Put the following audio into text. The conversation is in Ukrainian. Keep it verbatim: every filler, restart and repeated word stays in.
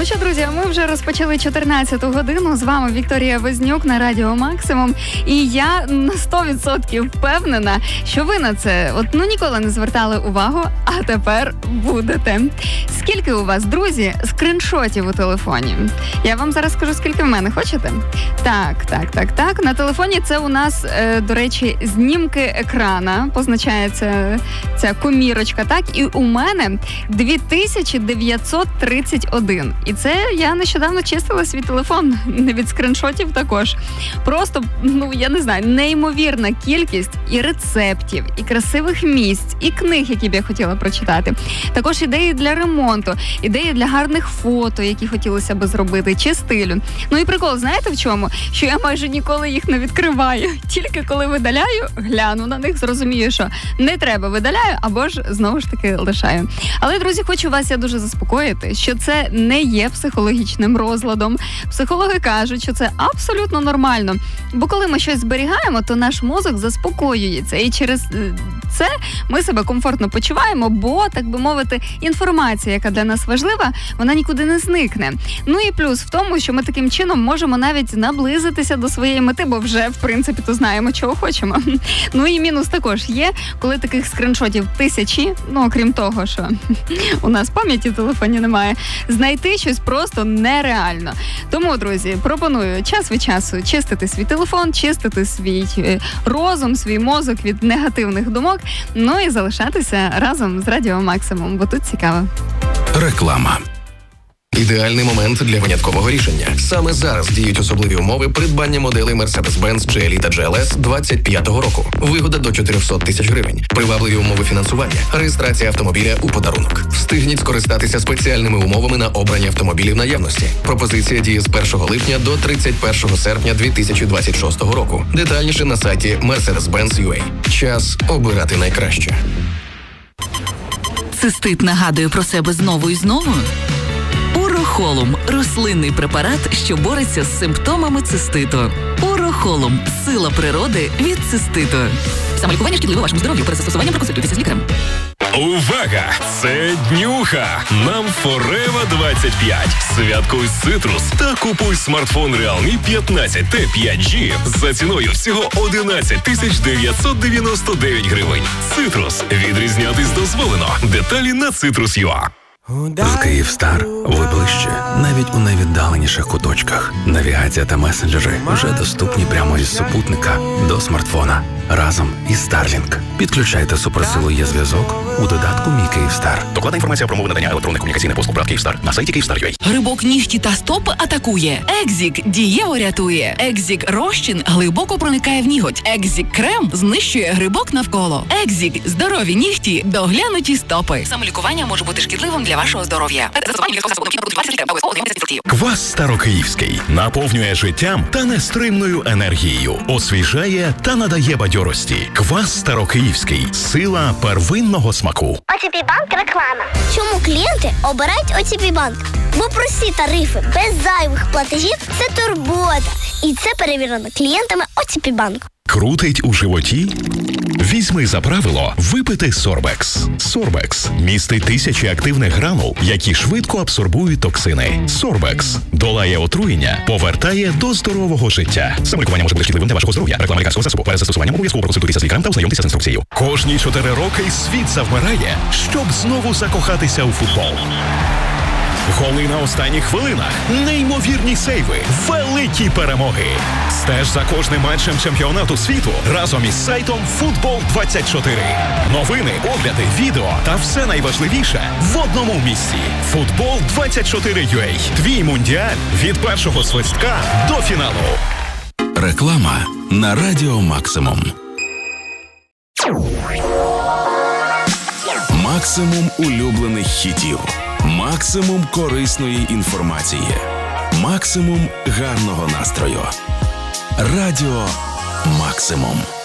Ну що, друзі, ми вже розпочали чотирнадцяту годину. З вами Вікторія Вознюк на Радіо Максимум. І я на сто відсотків впевнена, що ви на це от ну ніколи не звертали увагу, а тепер будете. Скільки у вас, друзі, скріншотів у телефоні? Я вам зараз скажу, скільки в мене. Хочете? Так, так, так, так. На телефоні це у нас, е, до речі, знімки екрана. Позначається ця комірочка, так? І у мене дві тисячі дев'ятсот тридцять один. І це я нещодавно чистила свій телефон, не від скріншотів також. Просто, ну, я не знаю, неймовірна кількість і рецептів, і красивих місць, і книг, які б я хотіла прочитати. Також ідеї для ремонту, ідеї для гарних фото, які хотілося б зробити, чи стилю. Ну і прикол, знаєте в чому? Що я майже ніколи їх не відкриваю. Тільки коли видаляю, гляну на них, зрозумію, що не треба, видаляю, або ж знову ж таки лишаю. Але, друзі, хочу вас я дуже заспокоїти, що це не є психологічним розладом. Психологи кажуть, що це абсолютно нормально. Бо коли ми щось зберігаємо, то наш мозок заспокоюється. І через це ми себе комфортно почуваємо, бо, так би мовити, інформація, яка для нас важлива, вона нікуди не зникне. Ну і плюс в тому, що ми таким чином можемо навіть наблизитися до своєї мети, бо вже, в принципі, то знаємо, чого хочемо. Ну і мінус також є, коли таких скріншотів тисячі, ну, окрім того, що у нас пам'яті в телефоні немає, знайти щось просто нереально. Тому, друзі, пропоную час від часу чистити свій телефон, чистити свій розум, свій мозок від негативних думок, ну і залишатися разом з Радіо Максимум, бо тут цікаво. Реклама. Ідеальний момент для виняткового рішення. Саме зараз діють особливі умови придбання моделей Mercedes-Benz джі ел і та джі ел ес двадцять п'ятого року. Вигода до чотириста тисяч гривень. Привабливі умови фінансування. Реєстрація автомобіля у подарунок. Встигніть скористатися спеціальними умовами на обрані автомобілі в наявності. Пропозиція діє з першого липня до тридцять першого серпня дві тисячі двадцять шостого року. Детальніше на сайті Mercedes-Benz точка ю а. Час обирати найкраще. Цистит нагадує про себе знову і знову? Урохолум – рослинний препарат, що бореться з симптомами циститу. Урохолум – сила природи від циститу. Самолікування шкідливе вашому здоров'ю. Перед застосуванням проконсультуйтеся з лікарем. Увага! Це днюха! Нам Forever двадцять п'ять. Святкуй Citrus та купуй смартфон Realme п'ятнадцять Т п'ять джі за ціною всього одинадцять тисяч дев'ятсот дев'яносто дев'ять гривень. Citrus. Відрізнятись дозволено. Деталі на citrus точка ю а. З Київстар ви ближче, навіть у найвіддаленіших куточках. Навігація та месенджери вже доступні прямо із супутника до смартфона. Разом із Starlink. Підключайте суперсилу є зв'язок у додатку «Мій Київстар». Докладна інформація про умови надання електронних комунікаційних послуг ПРАТ Київстар на сайті Київстар точка ю а. Грибок нігті та стоп атакує. Екзік дієво рятує. Екзік розчин глибоко проникає в ніготь. Екзік крем знищує грибок навколо. Екзік здорові нігті, доглянуті стопи. Самолікування може бути шкідливим для вашого здоров'я. Квас Старокиївський наповнює життям та нестримною енергією, освіжає та надає бадьорості. Квас Старокиївський – сила первинного смаку. о те пі Банк реклама. Чому клієнти обирають о те пі Банк? Бо прості тарифи без зайвих платежів – це турбота. І це перевірено клієнтами о те пі Банк. Крутить у животі? Візьми за правило випити Сорбекс. Сорбекс містить тисячі активних гранул, які швидко абсорбують токсини. Сорбекс долає отруєння, повертає до здорового життя. Самолікування може бути шкідливим для вашого здоров'я. Реклама лікарського засобу. Перед застосуванням обов'язково проконсультуйтеся з лікарем та ознайомтеся з інструкцією. Кожні чотири роки світ завмирає, щоб знову закохатися у футбол. Голи на останніх хвилинах, неймовірні сейви, великі перемоги. Стеж за кожним матчем чемпіонату світу разом із сайтом Футбол двадцять чотири. Новини, огляди, відео та все найважливіше в одному місці. Футбол двадцять чотири точка ю а. Твій мундіаль від першого свистка до фіналу. Реклама на Радіо Максимум. Максимум улюблених хітів. Максимум корисної інформації. Максимум гарного настрою. Радіо Максимум.